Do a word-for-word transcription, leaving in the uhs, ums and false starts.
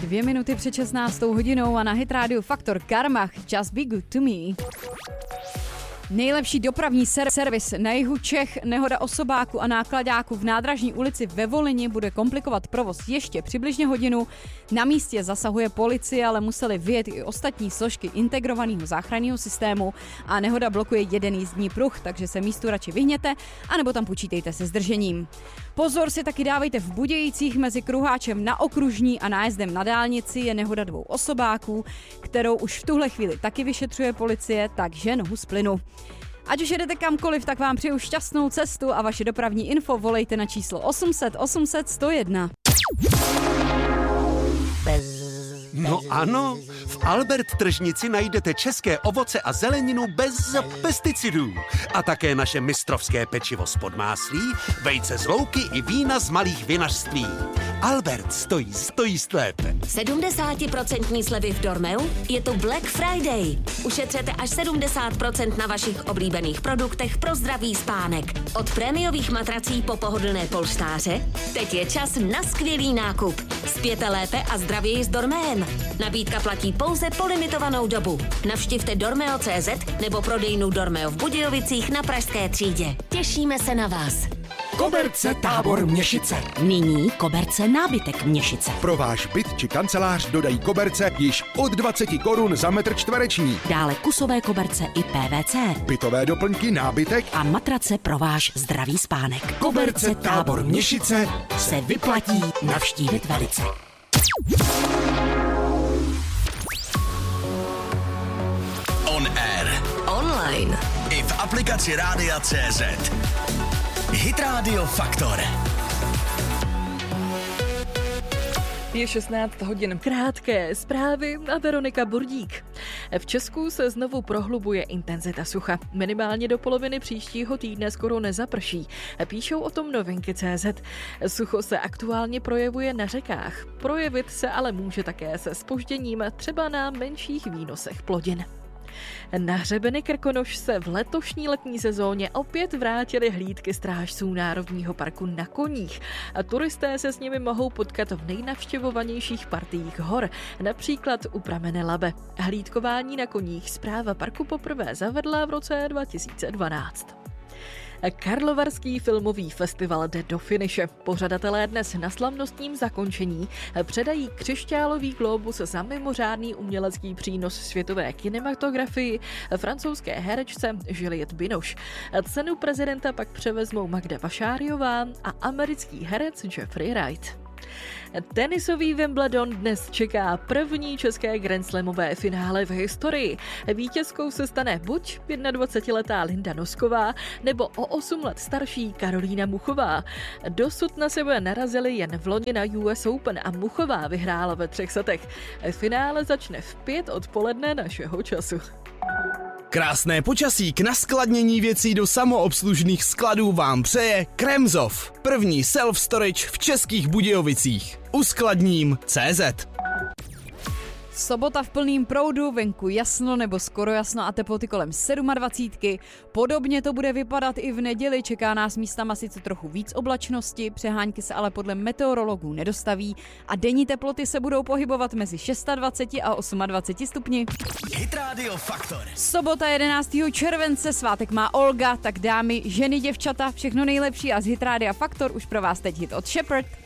Dvě minuty před šestnáctou hodinou a na Hit Radio Faktor Karmach Just Be Good To Me. Nejlepší dopravní ser- servis na jihu Čech, nehoda osobáku a nákladáku v Nádražní ulici ve Volyni bude komplikovat provoz ještě přibližně hodinu. Na místě zasahuje policie, ale museli vyjet i ostatní složky integrovaného záchranného systému a nehoda blokuje jeden jízdní pruh, takže se místu radši vyhněte, anebo tam počítejte se zdržením. Pozor si taky dávejte v Budějcích, mezi kruháčem na Okružní a nájezdem na dálnici je nehoda dvou osobáků, kterou už v tuhle chvíli taky vyšetřuje policie, takže nohu z plynu. Ať už jedete kamkoliv, tak vám přeju šťastnou cestu a vaše dopravní info volejte na číslo osm set osm set sto jedna. No ano, v Albert tržnici najdete české ovoce a zeleninu bez pesticidů. A také naše mistrovské pečivo z podmáslí, vejce z louky i vína z malých vinařství. Albert stojí, stojí lépe. sedmdesát procent slevy v Dormeu? Je to Black Friday. Ušetřete až sedmdesát procent na vašich oblíbených produktech pro zdravý spánek. Od prémiových matrací po pohodlné polštáře, teď je čas na skvělý nákup. Spěte lépe a zdravěji s Dormeem. Nabídka platí pouze po limitovanou dobu. Navštivte dormeo tečka cé zet nebo prodejnu Dormeo v Budějovicích na Pražské třídě. Těšíme se na vás. Koberce Tábor Měšice. Nyní koberce nábytek Měšice. Pro váš byt či kancelář dodají koberce již od dvacet korun za metr čtvereční. Dále kusové koberce i pé vé cé. Bytové doplňky, nábytek A matrace pro váš zdravý spánek. Koberce Tábor Měšice Se vyplatí navštívit velice. On air. Online. I v aplikaci Rádia tečka cé zet. Hit Radio Faktor. Je šestnáct hodin. Krátké zprávy a Veronika Burdík. V Česku se znovu prohlubuje intenzita sucha. Minimálně do poloviny příštího týdne skoro nezaprší. Píšou o tom novinky tečka cé zet. Sucho se aktuálně projevuje na řekách. Projevit se ale může také se zpožděním, třeba na menších výnosech plodin. Na hřebeny Krkonoš se v letošní letní sezóně opět vrátily hlídky strážců Národního parku na koních. A turisté se s nimi mohou potkat v nejnavštěvovanějších partiích hor, například u pramene Labe. Hlídkování na koních správa parku poprvé zavedla v roce dva tisíce dvanáct. Karlovarský filmový festival jde do finiše. Pořadatelé dnes na slavnostním zakončení předají křišťálový glóbus za mimořádný umělecký přínos světové kinematografii francouzské herečce Juliette Binoche. Cenu prezidenta pak převezmou Magda Vašáriová a americký herec Jeffrey Wright. Tenisový Wimbledon dnes čeká první české grandslamové finále v historii. Vítězkou se stane buď dvacetiletá Linda Nosková, nebo o osm let starší Karolína Muchová. Dosud na sebe narazili jen v loni na U S Open a Muchová vyhrála ve třech setech. Finále začne v pět odpoledne našeho času. Krásné počasí k naskladnění věcí do samoobslužných skladů vám přeje Kremzov, první self-storage v Českých Budějovicích. Uskladním tečka cé zet. Sobota v plným proudu, venku jasno nebo skoro jasno a teploty kolem dvacet sedm. Podobně to bude vypadat i v neděli, čeká nás místama sice trochu víc oblačnosti, přehánky se ale podle meteorologů nedostaví a denní teploty se budou pohybovat mezi dvacet šest a dvacet osm stupni. Hit Radio Faktor. Sobota jedenáctého července, svátek má Olga, tak dámy, ženy, děvčata, všechno nejlepší a z Hit Rádia Faktor už pro vás teď hit od Shepherd.